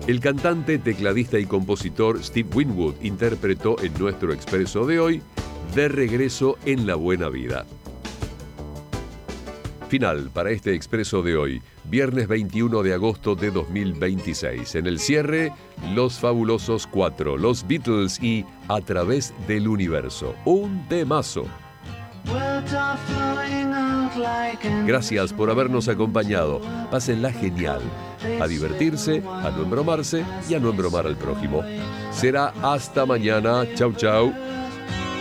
El cantante, tecladista y compositor Steve Winwood interpretó en nuestro expreso de hoy De regreso en la buena vida. Final para este expreso de hoy, viernes 21 de agosto de 2026. En el cierre, Los Fabulosos 4, Los Beatles y A través del universo. Un temazo. Gracias por habernos acompañado. Pásenla genial. A divertirse, a no embromarse y a no embromar al prójimo. Será hasta mañana. Chau, chau.